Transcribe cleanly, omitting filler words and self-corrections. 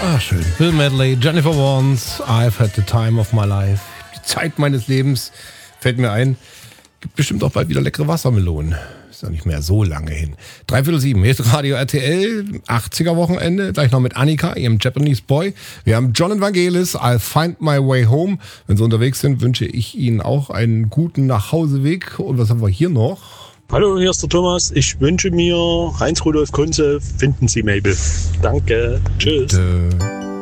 Ah, schön. Bill Medley, Jennifer Warnes, I've had the time of my life. Die Zeit meines Lebens, fällt mir ein. Gibt bestimmt auch bald wieder leckere Wassermelonen. Ist ja nicht mehr so lange hin. 6:45, hier ist Radio RTL, 80er Wochenende. Gleich noch mit Annika, ihrem Japanese Boy. Wir haben John Evangelis, I'll find my way home. Wenn Sie unterwegs sind, wünsche ich Ihnen auch einen guten Nachhauseweg. Und was haben wir hier noch? Hallo, hier ist der Thomas. Ich wünsche mir Heinz Rudolf Kunze, finden Sie Mabel. Danke. Tschüss. Bitte.